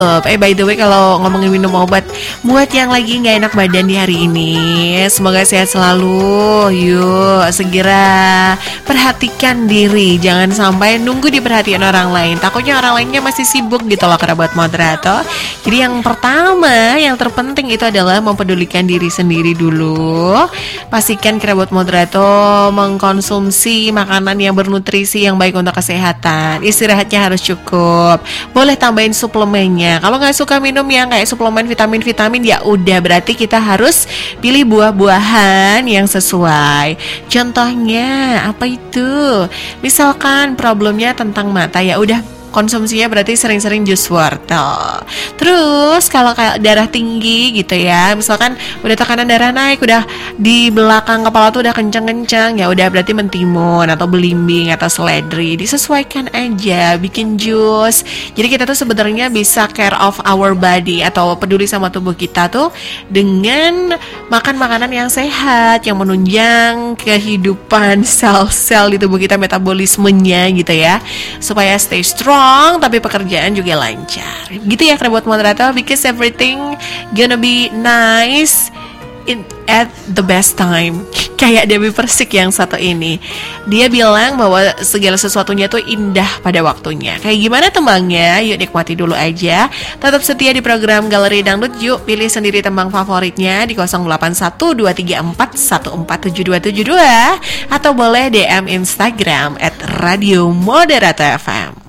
By the way, kalau ngomongin minum obat, buat yang lagi nggak enak badan di hari ini, semoga sehat selalu. Yuk, segera perhatikan diri, jangan sampai nunggu diperhatikan orang lain. Takutnya orang lainnya masih sibuk gitu loh, kerabat moderator. Jadi yang pertama, yang terpenting itu adalah mempedulikan diri sendiri dulu. Pastikan kerabat moderator mengkonsumsi makanan yang bernutrisi yang baik untuk kesehatan. Istirahatnya harus cukup. Boleh tambahin suplemennya. Kalau nggak suka minum yang kayak suplemen vitamin-vitamin, ya udah berarti kita harus pilih buah-buahan yang sesuai. Contohnya apa itu? Misalkan problemnya tentang mata, ya udah konsumsinya berarti sering-sering jus wortel. Terus kalau kayak darah tinggi gitu ya, misalkan udah tekanan darah naik, udah di belakang kepala tuh udah kenceng-kenceng, ya udah berarti mentimun atau belimbing atau seledri. Disesuaikan aja, bikin jus. Jadi kita tuh sebenarnya bisa care of our body atau peduli sama tubuh kita tuh dengan makan makanan yang sehat, yang menunjang kehidupan sel-sel di tubuh kita, metabolismenya gitu ya, supaya stay strong tapi pekerjaan juga lancar. Gitu ya kerabat moderator, because everything gonna be nice at the best time. Kayak Dewi Persik yang satu ini, dia bilang bahwa segala sesuatunya tuh indah pada waktunya. Kayak gimana tembangnya? Yuk nikmati dulu aja. Tetap setia di program Galeri Dangdut. Yuk pilih sendiri tembang favoritnya di 081234147272 atau boleh DM Instagram @Radio Moderator FM.